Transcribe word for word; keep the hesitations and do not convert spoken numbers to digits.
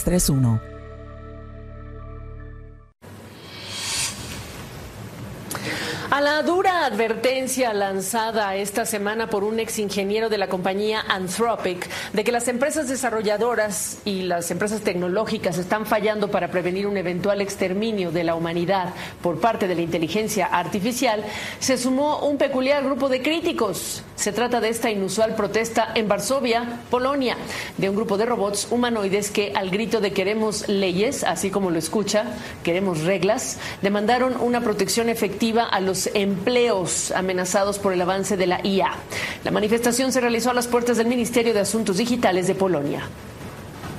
tres uno. A la dura advertencia lanzada esta semana por un ex ingeniero de la compañía Anthropic de que las empresas desarrolladoras y las empresas tecnológicas están fallando para prevenir un eventual exterminio de la humanidad por parte de la inteligencia artificial, se sumó un peculiar grupo de críticos. Se trata de esta inusual protesta en Varsovia, Polonia, de un grupo de robots humanoides que, al grito de queremos leyes, así como lo escucha, queremos reglas, demandaron una protección efectiva a los empleos amenazados por el avance de la I A. La manifestación se realizó a las puertas del Ministerio de Asuntos Digitales de Polonia.